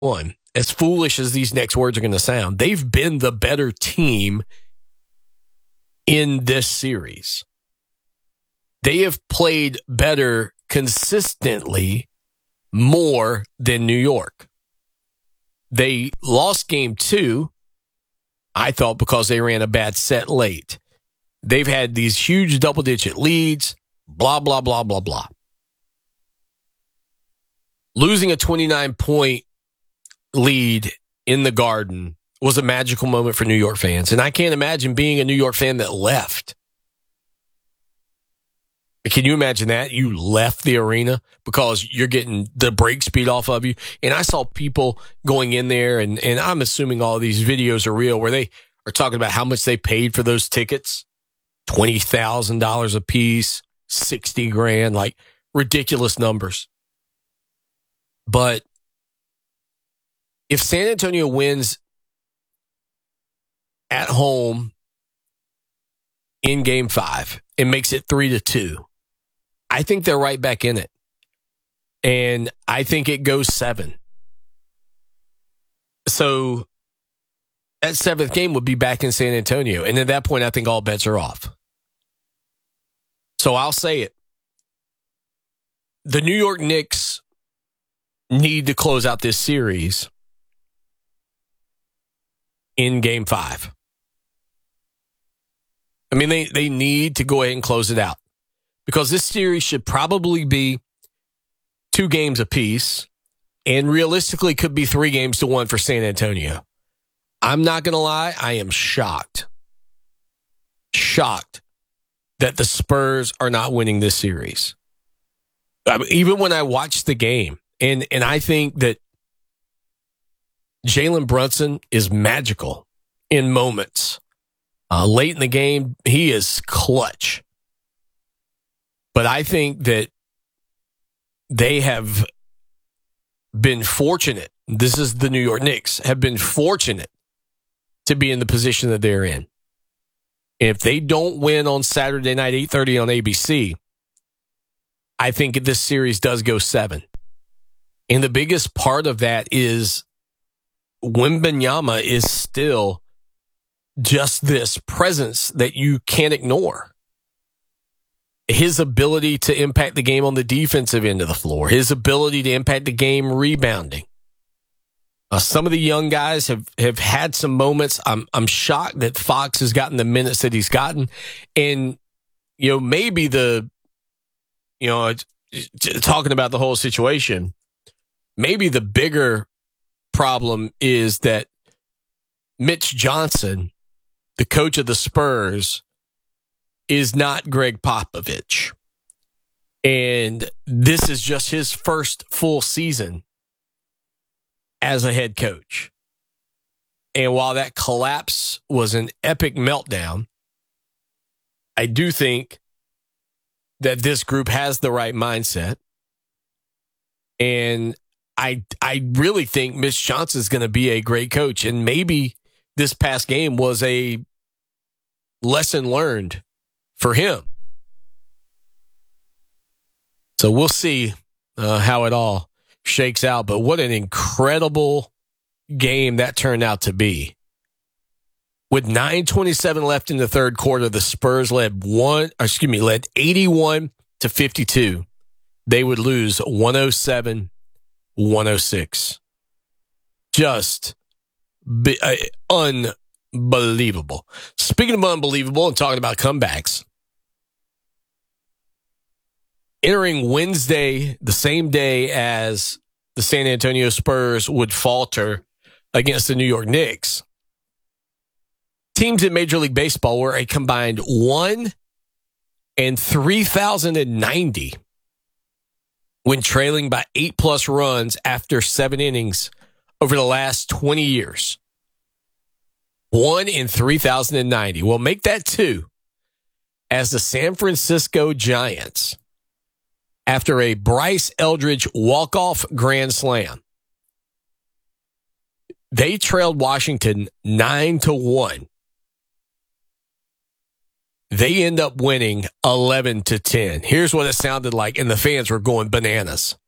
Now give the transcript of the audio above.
one. As foolish as these next words are going to sound, they've been the better team in this series. They have played better consistently more than New York. They lost game 2, I thought, because they ran a bad set late. They've had these huge double-digit leads, blah, blah, blah, blah, blah. Losing a 29-point lead in the Garden was a magical moment for New York fans. And I can't imagine being a New York fan that left. Can you imagine that? You left the arena because you're getting the brake speed off of you. And I saw people going in there, and I'm assuming all of these videos are real, where they are talking about how much they paid for those tickets. $20,000 a piece, $60,000, like ridiculous numbers. But if San Antonio wins at home in game 5 and makes it 3-2, I think they're right back in it. And I think it goes 7. So that 7th game would be back in San Antonio. And at that point, I think all bets are off. So I'll say it. The New York Knicks need to close out this series in game 5. I mean, they need to go ahead and close it out, because this series should probably be 2 games apiece, and realistically could be 3-1 for San Antonio. I'm not going to lie. I am shocked that the Spurs are not winning this series. Even when I watched the game, and I think that Jalen Brunson is magical in moments. Late in the game, he is clutch. But I think that they have been fortunate. This is the New York Knicks, have been fortunate to be in the position that they're in. If they don't win on Saturday night, 8:30 on ABC, I think this series does go 7. And the biggest part of that is Wembanyama is still just this presence that you can't ignore. His ability to impact the game on the defensive end of the floor, his ability to impact the game rebounding. Some of the young guys have had some moments. I'm shocked that Fox has gotten the minutes that he's gotten. And, maybe talking about the whole situation, maybe the bigger problem is that Mitch Johnson, the coach of the Spurs, is not Greg Popovich. And this is just his first full season as a head coach. And while that collapse was an epic meltdown, I do think that this group has the right mindset. And I really think Mitch Johnson is going to be a great coach. And maybe this past game was a lesson learned for him. So we'll see how it all shakes out. But what an incredible game that turned out to be. With 9:27 left in the third quarter, the Spurs led 81-52. They would lose 107-106. Just unbelievable. Speaking of unbelievable and talking about comebacks, entering Wednesday, the same day as the San Antonio Spurs would falter against the New York Knicks, teams in Major League Baseball were a combined 1-3,090 when trailing by 8+ runs after 7 innings over the last 20 years. 1-3,090. Well, make that 2 as the San Francisco Giants, after a Bryce Eldridge walk-off grand slam, they trailed Washington 9-1. They end up winning 11-10. Here's what it sounded like, and the fans were going bananas.